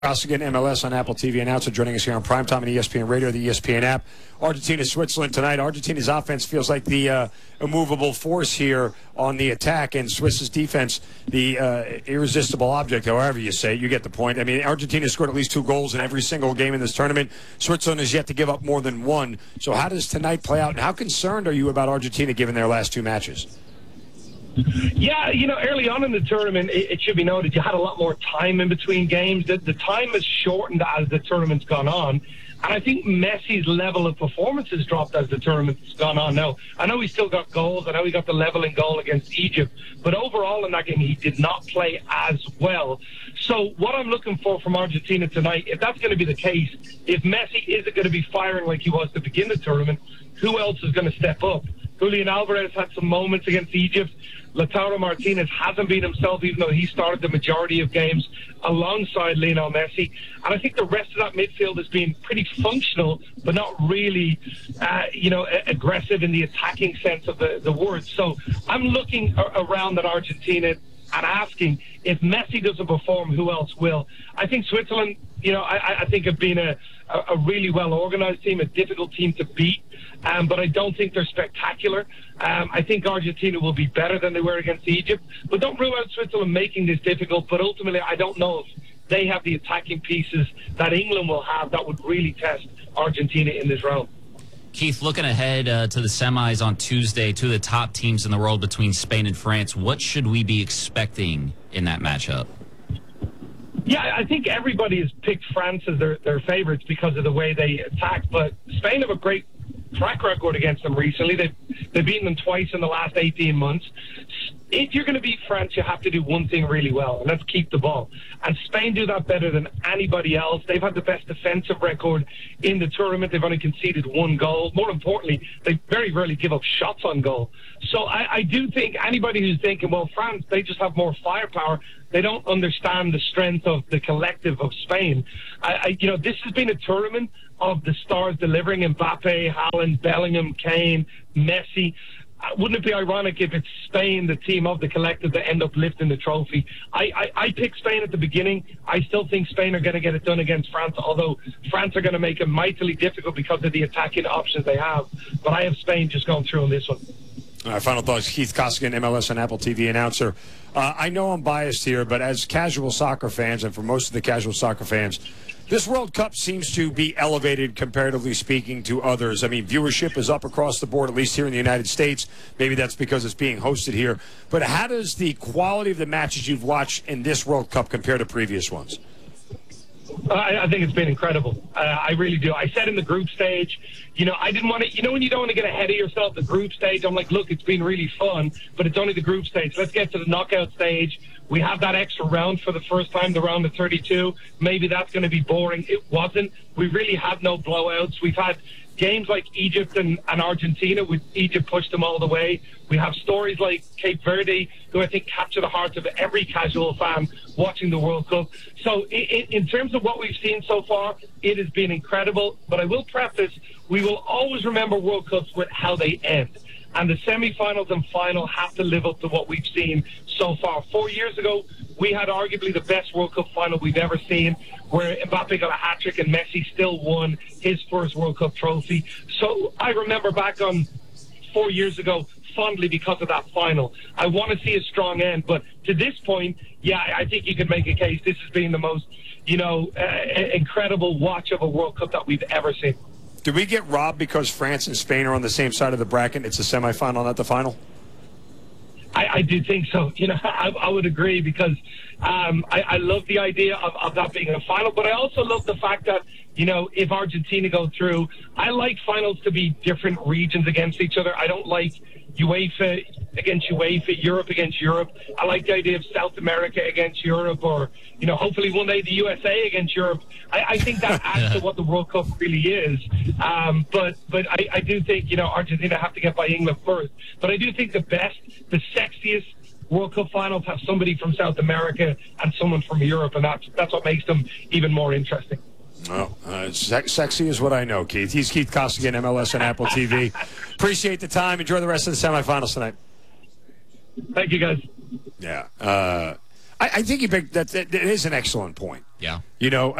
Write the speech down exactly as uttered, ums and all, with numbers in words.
Costigan, M L S on Apple T V announcer, joining us here on Primetime on E S P N Radio, the E S P N app. Argentina, Switzerland tonight. Argentina's offense feels like the uh, immovable force here on the attack, and Swiss's defense, the uh, irresistible object, however you say it. You get the point. I mean, Argentina scored at least two goals in every single game in this tournament. Switzerland has yet to give up more than one. So how does tonight play out, and how concerned are you about Argentina given their last two matches? Yeah, you know, early on in the tournament, it, it should be noted you had a lot more time in between games. The, the time has shortened as the tournament's gone on. And I think Messi's level of performance has dropped as the tournament's gone on. Now, I know he still got goals. I know he got the leveling goal against Egypt. But overall in that game, he did not play as well. So what I'm looking for from Argentina tonight, if that's going to be the case, if Messi isn't going to be firing like he was to begin the tournament, who else is going to step up? Julian Alvarez had some moments against Egypt. Lautaro Martinez hasn't been himself, even though he started the majority of games alongside Lionel Messi. And I think the rest of that midfield has been pretty functional, but not really, uh, you know, aggressive in the attacking sense of the, the word. So I'm looking around at Argentina and asking, if Messi doesn't perform, who else will? I think Switzerland, you know, I, I think have been a, a really well-organized team, a difficult team to beat. Um, but I don't think they're spectacular. Um, I think Argentina will be better than they were against Egypt. But don't rule out Switzerland making this difficult. But ultimately, I don't know if they have the attacking pieces that England will have that would really test Argentina in this round. Keith, looking ahead uh, to the semis on Tuesday, two of the top teams in the world between Spain and France, what should we be expecting in that matchup? Yeah, I think everybody has picked France as their, their favorites because of the way they attack. But Spain have a great track record against them recently. They've, they've beaten them twice in the last eighteen months. If you're going to beat France, you have to do one thing really well, and that's keep the ball. And Spain do that better than anybody else. They've had the best defensive record in the tournament. They've only conceded one goal. More importantly, they very rarely give up shots on goal. So I, I do think anybody who's thinking, well, France, they just have more firepower, they don't understand the strength of the collective of Spain. I, I, you know, this has been a tournament of the stars delivering: Mbappe, Haaland, Bellingham, Kane, Messi. Wouldn't it be ironic if it's Spain, the team of the collective, that end up lifting the trophy? I, I, I picked Spain at the beginning. I still think Spain are going to get it done against France, although France are going to make it mightily difficult because of the attacking options they have. But I have Spain just going through on this one. All right, final thoughts. Keith Costigan, M L S and Apple T V announcer. Uh, I know I'm biased here, but as casual soccer fans, and for most of the casual soccer fans, this World Cup seems to be elevated, comparatively speaking, to others. I mean, viewership is up across the board, at least here in the United States. Maybe that's because it's being hosted here. But how does the quality of the matches you've watched in this World Cup compare to previous ones? I, I think it's been incredible. Uh, I really do. I said in the group stage, you know, I didn't want to, you know, when you don't want to get ahead of yourself, the group stage, I'm like, look, it's been really fun, but it's only the group stage. Let's get to the knockout stage. We have that extra round for the first time, the round of thirty-two. Maybe that's going to be boring. It wasn't. We really had no blowouts. We've had games like Egypt and, and Argentina, with Egypt pushed them all the way. We have stories like Cape Verde, who I think capture the hearts of every casual fan watching the World Cup. So in, in terms of what we've seen so far, it has been incredible. But I will preface, we will always remember World Cups with how they end. And the semi-finals and final have to live up to what we've seen so far. Four years ago, we had arguably the best World Cup final we've ever seen, where Mbappe got a hat-trick and Messi still won his first World Cup trophy. So I remember back on four years ago fondly because of that final. I want to see a strong end, but to this point, yeah, I think you could make a case this has been the most, you know, uh, incredible watch of a World Cup that we've ever seen. Did we get robbed because France and Spain are on the same side of the bracket? It's a semifinal, not the final? I, I do think so. You know, I, I would agree because um, I, I love the idea of, of that being a final, but I also love the fact that, you know, if Argentina go through, I like finals to be different regions against each other. I don't like UEFA against UEFA, Europe against Europe. I like the idea of South America against Europe, or, you know, hopefully one day the U S A against Europe. I, I think that adds to what the World Cup really is. Um, but but I, I do think, you know, Argentina have to get by England first. But I do think the best, the sexiest World Cup finals have somebody from South America and someone from Europe, and that's, that's what makes them even more interesting. Oh, uh, sex sexy is what I know, Keith. He's Keith Costigan, M L S and Apple T V. Appreciate the time. Enjoy the rest of the semifinals tonight. Thank you, guys. Yeah. Uh, I, I think you picked that. That is an excellent point. Yeah. You know,